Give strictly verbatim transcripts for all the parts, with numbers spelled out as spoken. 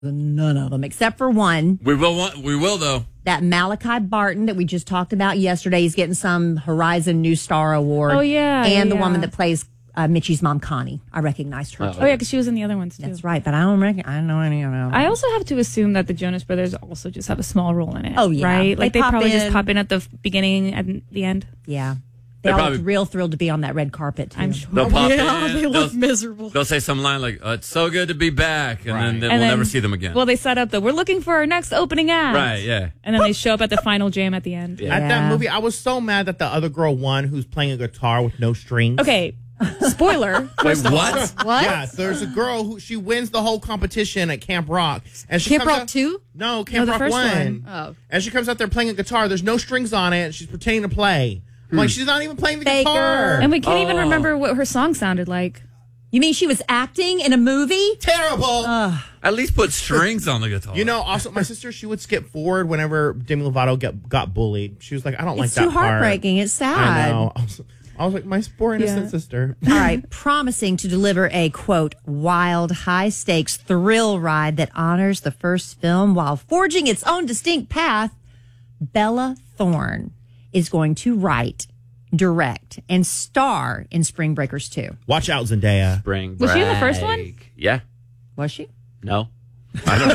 None of them, except for one. We will want, we will though. That Malachi Barton that we just talked about yesterday. He's getting some Horizon New Star Award. Oh, yeah. And yeah. the woman that plays uh, Mitchie's mom, Connie. I recognized her. Oh, oh yeah, because she was in the other ones, too. That's right, but I don't reckon, I don't know any of them. I also have to assume that the Jonas Brothers also just have a small role in it. Oh, yeah. Right? Like, They they, pop probably in. just pop in at the beginning and the end. Yeah. They They're all probably- looked real thrilled to be on that red carpet, too. I'm sure. They'll pop Yeah, in. they they'll, look miserable. They'll say some line like, uh, "It's so good to be back," and Right. then, then And we'll then- never see them again. Well, they set up the, we're looking for our next opening act. right? Yeah. And then they show up at the final jam at the end. Yeah. At Yeah. that movie, I was so mad that the other girl won who's playing a guitar with no strings. Okay, spoiler. Wait, what? What? Yeah, there's a girl who she wins the whole competition at Camp Rock. And she Camp comes Rock out- two? No, Camp the Rock first one. one. Oh. And she comes out there playing a guitar. There's no strings on it. And she's pretending to play. I'm like, she's not even playing the Faker. guitar. And we can't even Oh. remember what her song sounded like. You mean she was acting in a movie? Terrible. At least put strings on the guitar. You know, also, my sister, she would skip forward whenever Demi Lovato get, got bullied. She was like, I don't like It's that too part. heartbreaking. It's sad. I know. I was, I was like, my poor innocent Yeah. sister. All right, promising to deliver a, quote, wild, high-stakes thrill ride that honors the first film while forging its own distinct path, Bella Thorne is going to write, direct, and star in Spring Breakers two. Watch out, Zendaya. Spring Was she in the first break. one? Yeah. Was she? No. I don't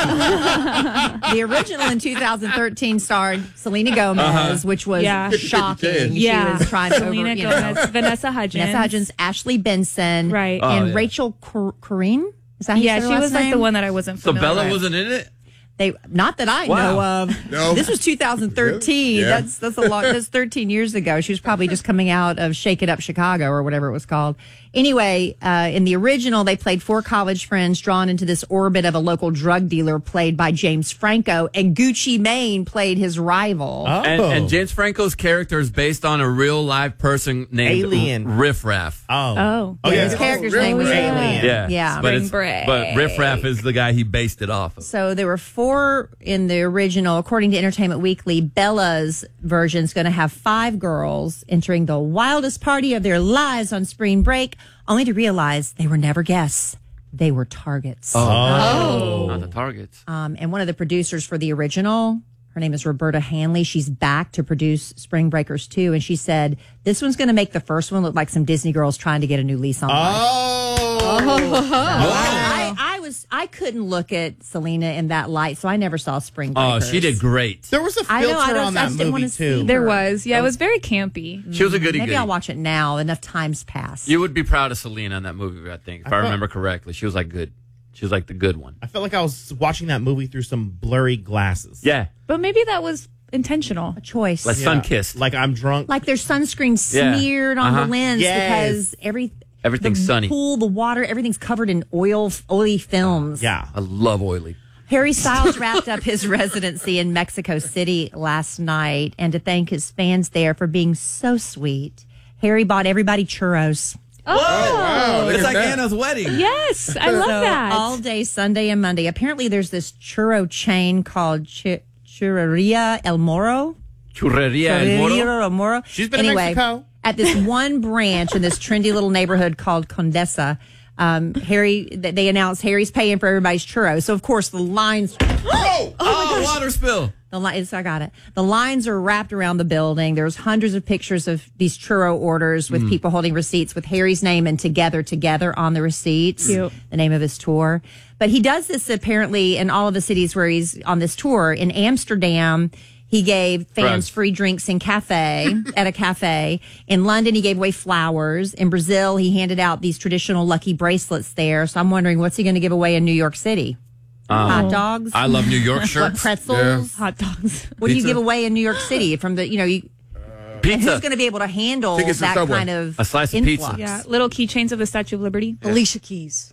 know. The original in two thousand thirteen starred Selena Gomez, which was Yeah. shocking. Yeah. She was trying to Selena over, you Gomez, know, Vanessa Hudgens. Vanessa Hudgens, Ashley Benson, Right. Oh, and yeah. Rachel Cor- Corrine. Is that how you Yeah, say her she last was like name? the one that I wasn't So familiar Bella with. wasn't in it. They not that I Wow. know of. No. This was two thousand thirteen. Yeah. That's that's a lot. That's thirteen years ago. She was probably just coming out of Shake It Up Chicago or whatever it was called. Anyway, uh, in the original, they played four college friends drawn into this orbit of a local drug dealer played by James Franco, and Gucci Mane played his rival. Oh. And, and James Franco's character is based on a real live person named Alien. Riff Raff. Oh. Oh. Oh, yeah. His character's Oh, name was really? Alien. Yeah. Yeah. But, Spring it's, Break. but Riff Raff is the guy he based it off of. So there were four in the original. According to Entertainment Weekly, Bella's version is going to have five girls entering the wildest party of their lives on spring break, only to realize they were never guests. They were targets. Oh. Not the targets. Um, and one of the producers for the original, her name is Roberta Hanley. She's back to produce Spring Breakers two. And she said, this one's going to make the first one look like some Disney girls trying to get a new lease on life. Oh. I, I was, I couldn't look at Selena in that light, so I never saw Spring Oh, Breakers. she did great. There was a I know, I filter don't- on I that just didn't movie, wanna too. see There was. Yeah, it was very campy. She was a goody Maybe goody. I'll watch it now. Enough time's passed. You would be proud of Selena in that movie, I think, if I, thought- remember correctly. She was like good. She was like the good one. I felt like I was watching that movie through some blurry glasses. Yeah. But maybe that was intentional. A choice. Like Like, sun kissed. Like I'm drunk. there's sunscreen Yeah. smeared on Uh-huh. the lens Yes. because every Everything's the sunny. pool, the water, everything's covered in oil, oily films. yeah. I love oily. Harry Styles wrapped up his residency in Mexico City last night, and to thank his fans there for being so sweet, Harry bought everybody churros. Oh, Wow, look It's at like that. Anna's wedding. yes. I love So that. all day Sunday and Monday. Apparently, there's this churro chain called Ch- Churreria El Moro. Churreria El Moro. Churreria El Moro. She's been in anyway, Mexico. at this one branch in this trendy little neighborhood called Condesa. Um, Harry, th- they announced Harry's paying for everybody's churros. So of course the lines. Oh, oh water spill. The lines, I got it. The lines are wrapped around the building. There's hundreds of pictures of these churro orders with people holding receipts with Harry's name and Together Together on the receipts. Cute. The name of his tour. But he does this apparently in all of the cities where he's on this tour. In Amsterdam, he gave fans Drugs. free drinks in cafe at a cafe. In London, he gave away flowers. In Brazil, he handed out these traditional lucky bracelets there. So I'm wondering, what's he going to give away in New York City? Hot dogs? I love New York What, shirts. pretzels? Hot dogs. What do you Pizza. give away in New York City from the, you know, you, and Pizza. who's going to be able to handle Tickets to that Subway. kind of A slice of pizza. influx? Yeah, little keychains of the Statue of Liberty. Alicia Keys.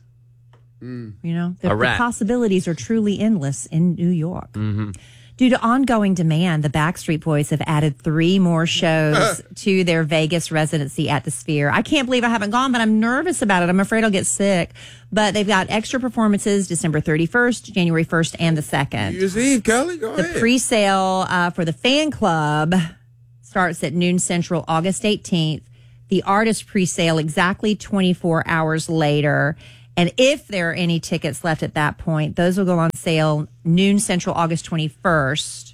You know, the, A the rat. possibilities are truly endless in New York. Due to ongoing demand, the Backstreet Boys have added three more shows to their Vegas residency at the Sphere. I can't believe I haven't gone, but I'm nervous about it. I'm afraid I'll get sick. But they've got extra performances December thirty-first, January first, and the second. New Year's Eve, Kelly. Go The ahead. pre-sale uh, for the fan club starts at noon Central, August eighteenth. The artist pre-sale exactly twenty-four hours later. And if there are any tickets left at that point, those will go on sale noon Central, August twenty-first.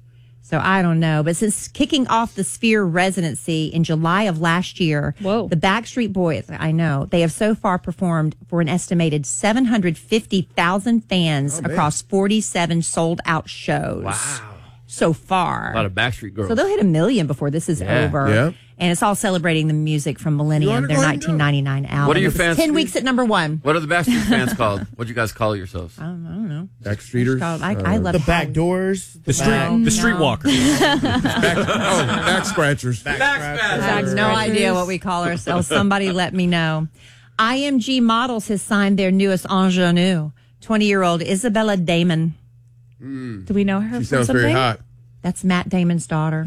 So I don't know. But since kicking off the Sphere residency in July of last year, Whoa. the Backstreet Boys, I know, they have so far performed for an estimated seven hundred fifty thousand fans Oh, man. across forty-seven sold-out shows. Wow. So far. A lot of Backstreet Girls. So they'll hit a million before this is Yeah. over. Yeah. And it's all celebrating the music from Millennium, wanna their go ahead and nineteen ninety-nine album. What are your It was fans ten think? weeks at number one. What are the Backstreet fans called? What do you guys call yourselves? I don't, I don't know. Backstreeters. I, I love The Howie. back doors. The street, No. the streetwalker. Back, oh, back scratchers. I have no Scratchers. idea what we call ourselves. Somebody let me know. I M G Models has signed their newest ingenue, twenty-year-old Isabella Damon. Do we know her She from sounds something? very hot. That's Matt Damon's daughter.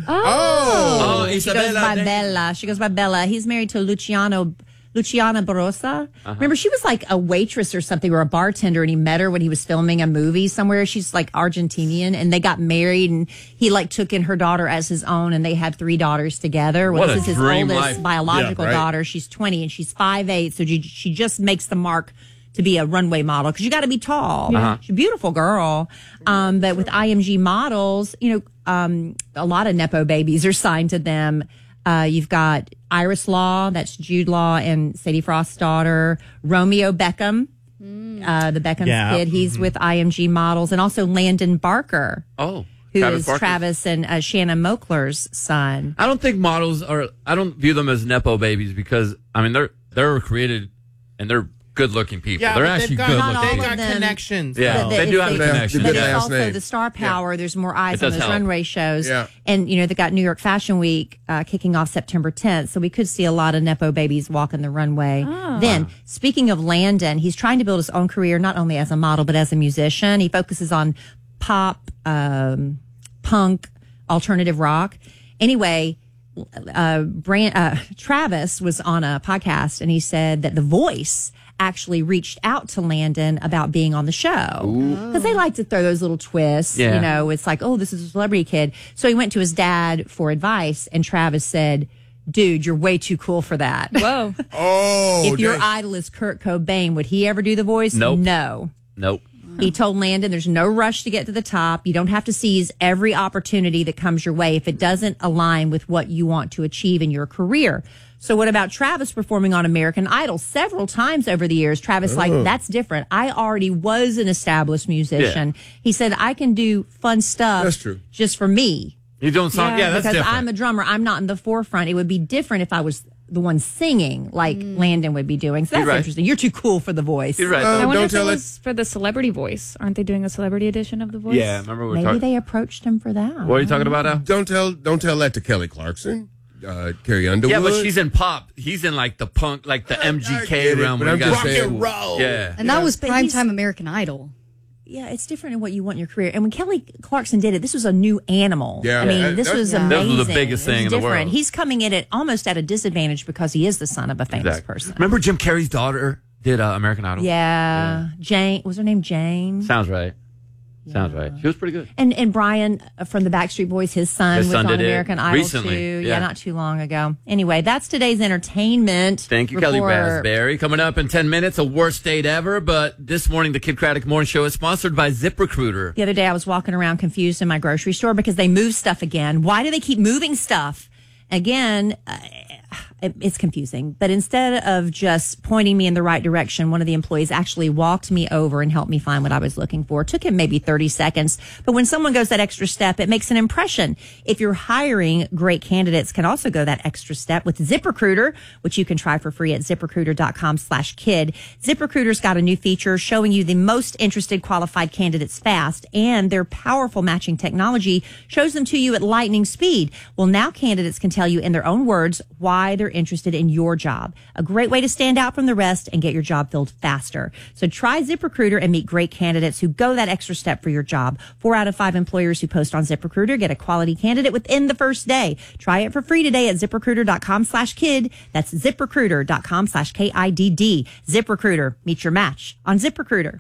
Oh. Oh, She goes Isabella. by Damon. Bella. She goes by Bella. He's married to Luciano, Luciana Barossa. Remember, she was like a waitress or something or a bartender, and he met her when he was filming a movie somewhere. She's like Argentinian, and they got married, and he like took in her daughter as his own, and they had three daughters together. Well, What this a is his dream oldest life. biological Yeah, right. daughter. She's twenty, and she's five eight, so she, she just makes the mark to be a runway model because you got to be tall. Uh-huh. She's a beautiful girl. Um, but with I M G Models, you know, um, a lot of Nepo babies are signed to them. Uh, you've got Iris Law, that's Jude Law and Sadie Frost's daughter. Romeo Beckham, uh, the Beckham's Yeah. kid, he's with I M G Models. And also Landon Barker, Oh, who is Travis Barker. Travis and uh, Shannon Moakler's son. I don't think models are. I don't view them as nepo babies because I mean they're they're created and they're good looking people. Yeah, they're but actually they've got, good Not all looking. They've of people. got them. connections. Yeah, But they the- do if have a they- connection. But Good it's last also name. the star power. There's more eyes It on does those help. runway shows. Yeah. And, you know, they got New York Fashion Week uh, kicking off September tenth. So we could see a lot of Nepo babies walking the runway. Then, speaking of Landon, he's trying to build his own career, not only as a model, but as a musician. He focuses on pop, um, punk, alternative rock. Anyway, uh, Brand, uh, Travis was on a podcast and he said that The Voice actually reached out to Landon about being on the show because they like to throw those little twists. Yeah. You know, it's like, oh, this is a celebrity kid. So he went to his dad for advice, and Travis said, dude, you're way too cool for that. Whoa. Oh. If your dang. idol is Kurt Cobain, would he ever do The Voice? Nope. No. Nope. He told Landon there's no rush to get to the top. You don't have to seize every opportunity that comes your way if it doesn't align with what you want to achieve in your career. So what about Travis performing on American Idol several times over the years? Travis, like, that's different. I already was an established musician. He said, I can do fun stuff That's true. just for me. You're doing something. Yeah, that's because different. I'm a drummer. I'm not in the forefront. It would be different if I was the one singing like Landon would be doing. So that's You're right. interesting. You're too cool for The Voice. You're right. Uh, I wonder don't if it tell it. was for the Celebrity Voice. Aren't they doing a celebrity edition of The Voice? yeah, remember we were Maybe talking. they approached him for that. What are you talking about now? Don't tell. Don't tell that to Kelly Clarkson. Uh, Carrie Underwood. Yeah, but she's in pop. He's in like the punk, like the M G I K get it, realm. but where I'm you just guys- saying- roll. Yeah. And that was But he's- primetime American Idol. Yeah, it's different in what you want in your career. And when Kelly Clarkson did it, this was a new animal. Yeah. I mean, Yeah, this that- was Yeah. amazing. This was the biggest It was thing in the different. world. He's coming in at almost at a disadvantage because he is the son of a famous Exactly. person. Remember Jim Carrey's daughter did uh, American Idol? Yeah. Jane, was her name Jane? Sounds right. Sounds right. She was pretty good. And and Brian uh, from the Backstreet Boys, his son His was son on did it American Idol recently, too. yeah. not too long ago. Anyway, that's today's entertainment. Thank you, Kelly report. Raspberry. Coming up in ten minutes, a worst date ever. But this morning, the Kid Craddock Morning Show is sponsored by ZipRecruiter. The other day, I was walking around confused in my grocery store because they move stuff again. Why do they keep moving stuff? Again, uh, it, it's confusing. But instead of just pointing me in the right direction, one of the employees actually walked me over and helped me find what I was looking for. It took him maybe thirty seconds. But when someone goes that extra step, it makes an impression. If you're hiring, great candidates can also go that extra step with ZipRecruiter, which you can try for free at ZipRecruiter.com slash kid. ZipRecruiter's got a new feature showing you the most interested qualified candidates fast, and their powerful matching technology shows them to you at lightning speed. Well, now candidates can tell you in their own words why they're interested in your job. A great way to stand out from the rest and get your job filled faster. So try ZipRecruiter and meet great candidates who go that extra step for your job. Four out of five employers who post on ZipRecruiter get a quality candidate within the first day. Try it for free today at ZipRecruiter.com slash kid. That's ZipRecruiter.com slash K I D D. ZipRecruiter. Meet your match on ZipRecruiter.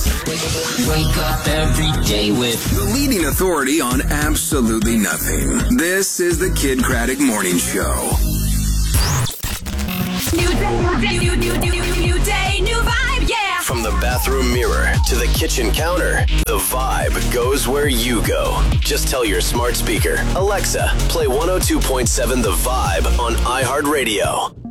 Wake up every day with The leading authority on absolutely nothing. This is the Kid Craddock Morning Show. New day, new, new, new, new, new day, new vibe, yeah. From the bathroom mirror to the kitchen counter, the vibe goes where you go. Just tell your smart speaker, Alexa, play one oh two point seven The Vibe on iHeartRadio.